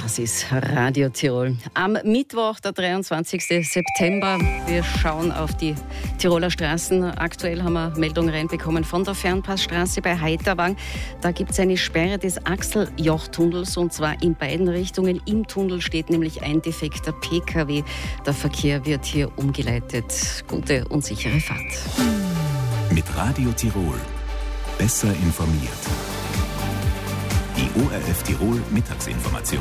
Das ist Radio Tirol. Am Mittwoch, der 23. September. Wir schauen auf die Tiroler Straßen. Aktuell haben wir Meldungen reinbekommen von der Fernpassstraße bei Heiterwang. Da gibt es eine Sperre des Achseljochtunnels und zwar in beiden Richtungen. Im Tunnel steht nämlich ein defekter PKW. Der Verkehr wird hier umgeleitet. Gute und sichere Fahrt. Mit Radio Tirol. Besser informiert. Die ORF Tirol Mittagsinformation.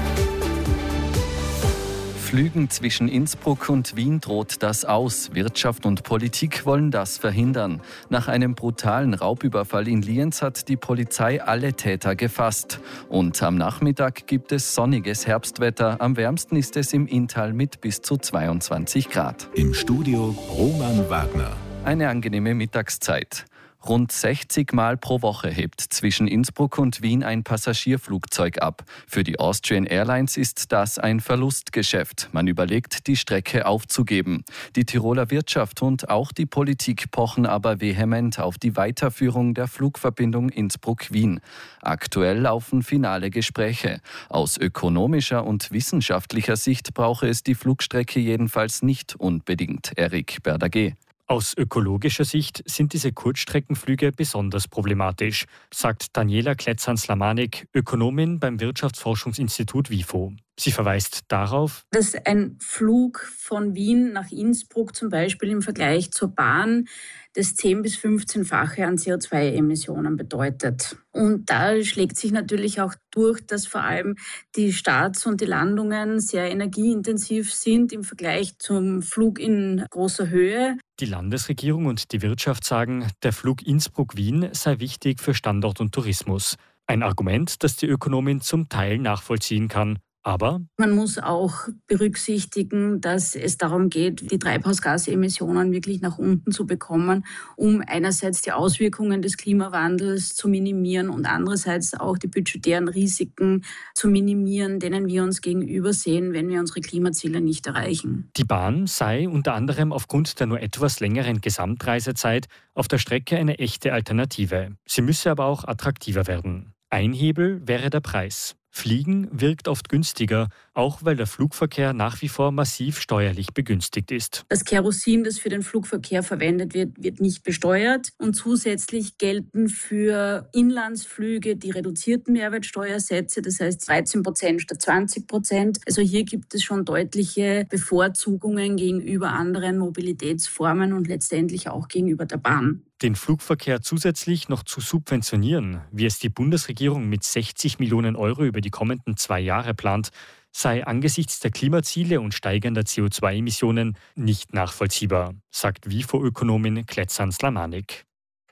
Flügen zwischen Innsbruck und Wien droht das aus. Wirtschaft und Politik wollen das verhindern. Nach einem brutalen Raubüberfall in Lienz hat die Polizei alle Täter gefasst. Und am Nachmittag gibt es sonniges Herbstwetter. Am wärmsten ist es im Inntal mit bis zu 22 Grad. Im Studio Roman Wagner. Eine angenehme Mittagszeit. Rund 60 Mal pro Woche hebt zwischen Innsbruck und Wien ein Passagierflugzeug ab. Für die Austrian Airlines ist das ein Verlustgeschäft. Man überlegt, die Strecke aufzugeben. Die Tiroler Wirtschaft und auch die Politik pochen aber vehement auf die Weiterführung der Flugverbindung Innsbruck-Wien. Aktuell laufen finale Gespräche. Aus ökonomischer und wissenschaftlicher Sicht brauche es die Flugstrecke jedenfalls nicht unbedingt. Eric Berdaguet. Aus ökologischer Sicht sind diese Kurzstreckenflüge besonders problematisch, sagt Daniela Kletzan-Slamanik, Ökonomin beim Wirtschaftsforschungsinstitut WIFO. Sie verweist darauf, dass ein Flug von Wien nach Innsbruck zum Beispiel im Vergleich zur Bahn das 10- bis 15-fache an CO2-Emissionen bedeutet. Und da schlägt sich natürlich auch durch, dass vor allem die Starts und die Landungen sehr energieintensiv sind im Vergleich zum Flug in großer Höhe. Die Landesregierung und die Wirtschaft sagen, der Flug Innsbruck-Wien sei wichtig für Standort und Tourismus. Ein Argument, das die Ökonomin zum Teil nachvollziehen kann. Aber man muss auch berücksichtigen, dass es darum geht, die Treibhausgasemissionen wirklich nach unten zu bekommen, um einerseits die Auswirkungen des Klimawandels zu minimieren und andererseits auch die budgetären Risiken zu minimieren, denen wir uns gegenüber sehen, wenn wir unsere Klimaziele nicht erreichen. Die Bahn sei unter anderem aufgrund der nur etwas längeren Gesamtreisezeit auf der Strecke eine echte Alternative. Sie müsse aber auch attraktiver werden. Ein Hebel wäre der Preis. Fliegen wirkt oft günstiger, auch weil der Flugverkehr nach wie vor massiv steuerlich begünstigt ist. Das Kerosin, das für den Flugverkehr verwendet wird, wird nicht besteuert. Und zusätzlich gelten für Inlandsflüge die reduzierten Mehrwertsteuersätze, das heißt 13% statt 20%. Also hier gibt es schon deutliche Bevorzugungen gegenüber anderen Mobilitätsformen und letztendlich auch gegenüber der Bahn. Den Flugverkehr zusätzlich noch zu subventionieren, wie es die Bundesregierung mit 60 Millionen Euro über die kommenden 2 Jahre plant, sei angesichts der Klimaziele und steigender CO2-Emissionen nicht nachvollziehbar, sagt WIFO-Ökonomin Kletzan-Slamanik.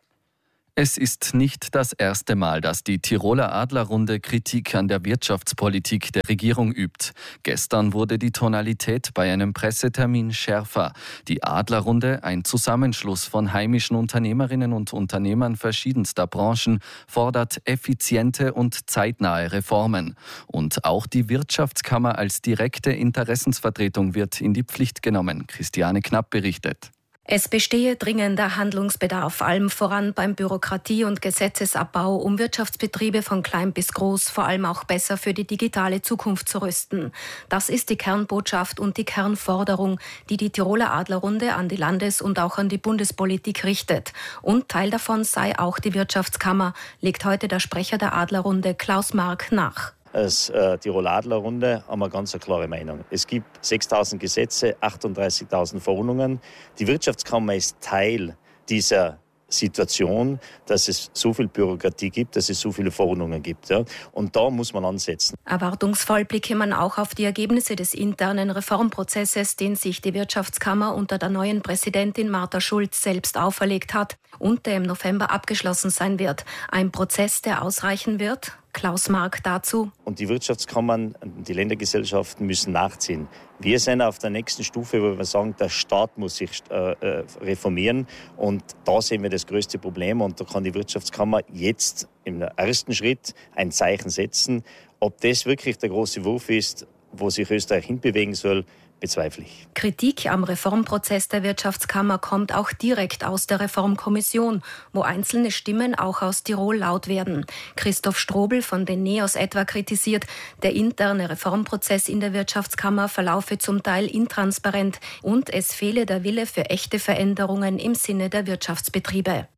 Es ist nicht das erste Mal, dass die Tiroler Adlerrunde Kritik an der Wirtschaftspolitik der Regierung übt. Gestern wurde die Tonalität bei einem Pressetermin schärfer. Die Adlerrunde, ein Zusammenschluss von heimischen Unternehmerinnen und Unternehmern verschiedenster Branchen, fordert effiziente und zeitnahe Reformen. Und auch die Wirtschaftskammer als direkte Interessensvertretung wird in die Pflicht genommen. Christiane Knapp berichtet. Es bestehe dringender Handlungsbedarf, allem voran beim Bürokratie- und Gesetzesabbau, um Wirtschaftsbetriebe von klein bis groß vor allem auch besser für die digitale Zukunft zu rüsten. Das ist die Kernbotschaft und die Kernforderung, die die Tiroler Adlerrunde an die Landes- und auch an die Bundespolitik richtet. Und Teil davon sei auch die Wirtschaftskammer, legt heute der Sprecher der Adlerrunde Klaus Mark nach. Als Tiroler Adlerrunde haben wir eine ganz klare Meinung. Es gibt 6.000 Gesetze, 38.000 Verordnungen. Die Wirtschaftskammer ist Teil dieser Situation, dass es so viel Bürokratie gibt, dass es so viele Verordnungen gibt. Ja. Und da muss man ansetzen. Erwartungsvoll blicke man auch auf die Ergebnisse des internen Reformprozesses, den sich die Wirtschaftskammer unter der neuen Präsidentin Martha Schulz selbst auferlegt hat und der im November abgeschlossen sein wird. Ein Prozess, der ausreichen wird? Klaus Mark dazu. Und die Wirtschaftskammern, die Ländergesellschaften müssen nachziehen. Wir sind auf der nächsten Stufe, wo wir sagen, der Staat muss sich reformieren. Und da sehen wir das größte Problem. Und da kann die Wirtschaftskammer jetzt im ersten Schritt ein Zeichen setzen. Ob das wirklich der große Wurf ist, wo sich Österreich hinbewegen soll, bezweifle ich. Kritik am Reformprozess der Wirtschaftskammer kommt auch direkt aus der Reformkommission, wo einzelne Stimmen auch aus Tirol laut werden. Christoph Strobel von den NEOS etwa kritisiert, der interne Reformprozess in der Wirtschaftskammer verlaufe zum Teil intransparent und es fehle der Wille für echte Veränderungen im Sinne der Wirtschaftsbetriebe.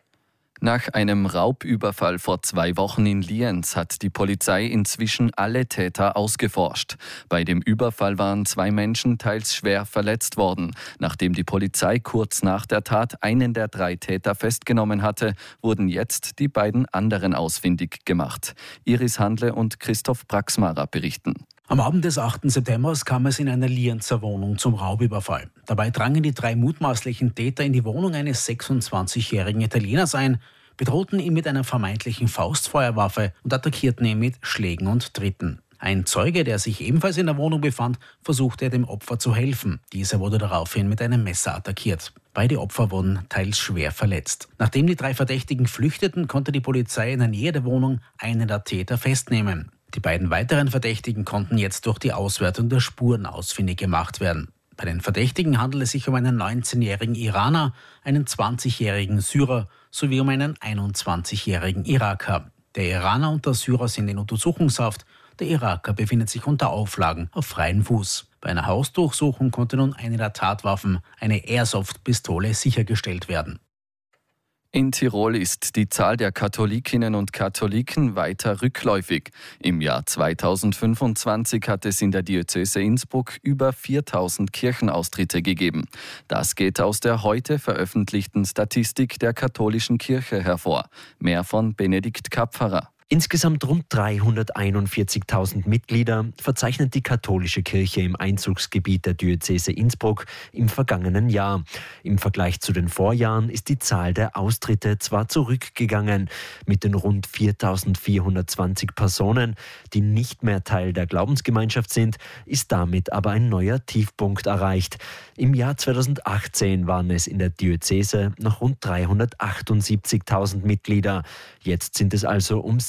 Nach einem Raubüberfall vor 2 Wochen in Lienz hat die Polizei inzwischen alle Täter ausgeforscht. Bei dem Überfall waren 2 Menschen teils schwer verletzt worden. Nachdem die Polizei kurz nach der Tat einen der 3 Täter festgenommen hatte, wurden jetzt die beiden anderen ausfindig gemacht. Iris Handle und Christoph Braxmarer berichten. Am Abend des 8. September kam es in einer Lienzer Wohnung zum Raubüberfall. Dabei drangen die 3 mutmaßlichen Täter in die Wohnung eines 26-jährigen Italieners ein, bedrohten ihn mit einer vermeintlichen Faustfeuerwaffe und attackierten ihn mit Schlägen und Tritten. Ein Zeuge, der sich ebenfalls in der Wohnung befand, versuchte dem Opfer zu helfen. Dieser wurde daraufhin mit einem Messer attackiert. Beide Opfer wurden teils schwer verletzt. Nachdem die 3 Verdächtigen flüchteten, konnte die Polizei in der Nähe der Wohnung einen der Täter festnehmen. Die beiden weiteren Verdächtigen konnten jetzt durch die Auswertung der Spuren ausfindig gemacht werden. Bei den Verdächtigen handelt es sich um einen 19-jährigen Iraner, einen 20-jährigen Syrer sowie um einen 21-jährigen Iraker. Der Iraner und der Syrer sind in Untersuchungshaft, der Iraker befindet sich unter Auflagen auf freiem Fuß. Bei einer Hausdurchsuchung konnte nun eine der Tatwaffen, eine Airsoft-Pistole, sichergestellt werden. In Tirol ist die Zahl der Katholikinnen und Katholiken weiter rückläufig. Im Jahr 2025 hat es in der Diözese Innsbruck über 4.000 Kirchenaustritte gegeben. Das geht aus der heute veröffentlichten Statistik der katholischen Kirche hervor. Mehr von Benedikt Kapferer. Insgesamt rund 341.000 Mitglieder verzeichnet die katholische Kirche im Einzugsgebiet der Diözese Innsbruck im vergangenen Jahr. Im Vergleich zu den Vorjahren ist die Zahl der Austritte zwar zurückgegangen. Mit den rund 4.420 Personen, die nicht mehr Teil der Glaubensgemeinschaft sind, ist damit aber ein neuer Tiefpunkt erreicht. Im Jahr 2018 waren es in der Diözese noch rund 378.000 Mitglieder. Jetzt sind es also um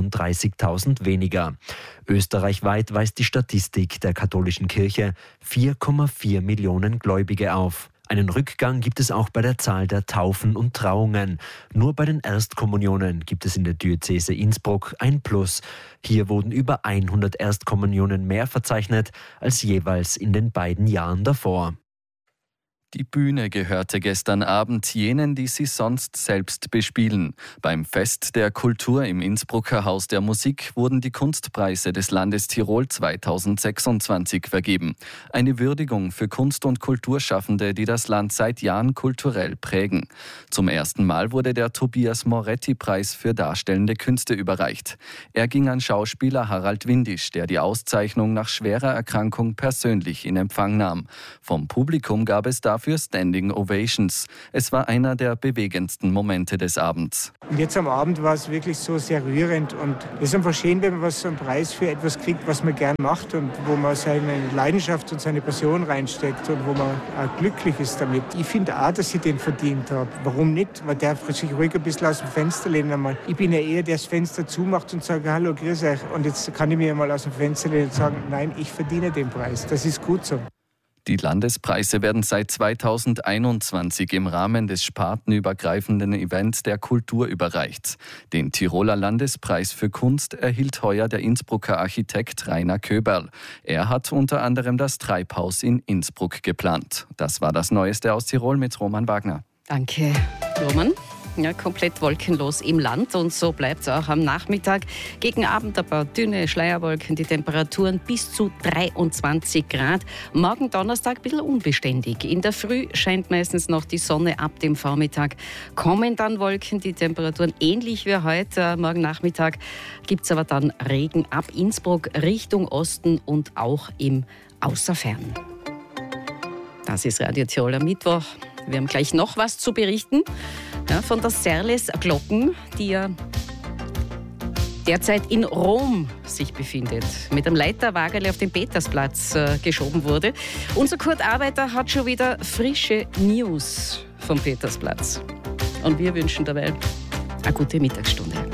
37.000 weniger. Österreichweit weist die Statistik der katholischen Kirche 4,4 Millionen Gläubige auf. Einen Rückgang gibt es auch bei der Zahl der Taufen und Trauungen. Nur bei den Erstkommunionen gibt es in der Diözese Innsbruck ein Plus. Hier wurden über 100 Erstkommunionen mehr verzeichnet als jeweils in den beiden Jahren davor. Die Bühne gehörte gestern Abend jenen, die sie sonst selbst bespielen. Beim Fest der Kultur im Innsbrucker Haus der Musik wurden die Kunstpreise des Landes Tirol 2026 vergeben. Eine Würdigung für Kunst- und Kulturschaffende, die das Land seit Jahren kulturell prägen. Zum ersten Mal wurde der Tobias Moretti-Preis für darstellende Künste überreicht. Er ging an Schauspieler Harald Windisch, der die Auszeichnung nach schwerer Erkrankung persönlich in Empfang nahm. Vom Publikum gab es dafür Standing Ovations. Es war einer der bewegendsten Momente des Abends. Und jetzt am Abend war es wirklich so sehr rührend und es ist einfach schön, wenn man so einen Preis für etwas kriegt, was man gern macht und wo man seine Leidenschaft und seine Passion reinsteckt und wo man auch glücklich ist damit. Ich finde auch, dass ich den verdient habe. Warum nicht? Man darf sich ruhig ein bisschen aus dem Fenster lehnen einmal. Ich bin ja eher, der das Fenster zumacht und sagt, hallo, grüß euch. Und jetzt kann ich mir mal aus dem Fenster lehnen und sagen, nein, ich verdiene den Preis. Das ist gut so. Die Landespreise werden seit 2021 im Rahmen des spartenübergreifenden Events der Kultur überreicht. Den Tiroler Landespreis für Kunst erhielt heuer der Innsbrucker Architekt Rainer Köberl. Er hat unter anderem das Treibhaus in Innsbruck geplant. Das war das Neueste aus Tirol mit Roman Wagner. Danke, Roman. Ja, komplett wolkenlos im Land und so bleibt es auch am Nachmittag. Gegen Abend ein paar dünne Schleierwolken, die Temperaturen bis zu 23 Grad. Morgen Donnerstag ein bisschen unbeständig. In der Früh scheint meistens noch die Sonne, ab dem Vormittag kommen dann Wolken, die Temperaturen ähnlich wie heute. Morgen Nachmittag gibt es aber dann Regen ab Innsbruck Richtung Osten und auch im Außerfern. Das ist Radio Tirol am Mittwoch. Wir haben gleich noch was zu berichten. Ja, von der Serles Glocken, die ja derzeit in Rom sich befindet, mit einem Leiterwagerl auf den Petersplatz geschoben wurde. Unser Kurt Arbeiter hat schon wieder frische News vom Petersplatz. Und wir wünschen dabei eine gute Mittagsstunde.